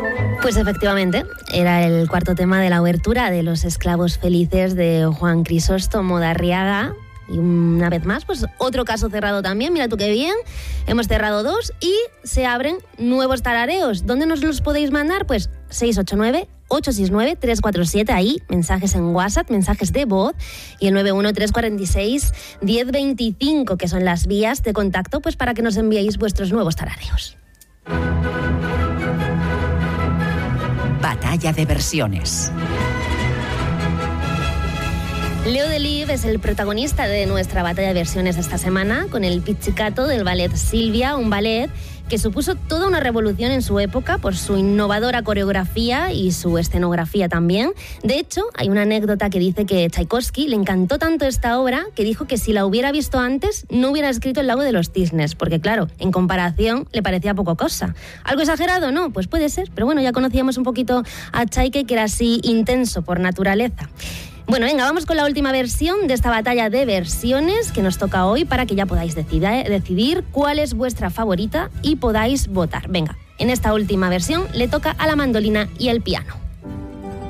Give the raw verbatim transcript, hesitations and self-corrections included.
Pues efectivamente, era el cuarto tema de la obertura de Los esclavos felices de Juan Crisóstomo de Arriaga. Y una vez más, pues otro caso cerrado también, mira tú qué bien. Hemos cerrado dos y se abren nuevos tarareos. ¿Dónde nos los podéis mandar? Pues seis ocho nueve, ocho seis nueve, tres cuatro siete, ahí, mensajes en WhatsApp, mensajes de voz, y el nueve uno tres cuatro seis, uno cero dos cinco, que son las vías de contacto, pues para que nos enviéis vuestros nuevos tarareos. Batalla de versiones. Leo Delibes es el protagonista de nuestra batalla de versiones esta semana, con el Pizzicato del ballet Silvia, un ballet que supuso toda una revolución en su época por su innovadora coreografía y su escenografía también. De hecho, hay una anécdota que dice que Tchaikovsky le encantó tanto esta obra que dijo que si la hubiera visto antes no hubiera escrito El lago de los cisnes, porque claro, en comparación le parecía poco cosa. ¿Algo exagerado? No, pues puede ser, pero bueno, ya conocíamos un poquito a Tchaike, que era así intenso por naturaleza. Bueno, venga, vamos con la última versión de esta batalla de versiones que nos toca hoy para que ya podáis decida, decidir cuál es vuestra favorita y podáis votar. Venga, en esta última versión le toca a la mandolina y el piano.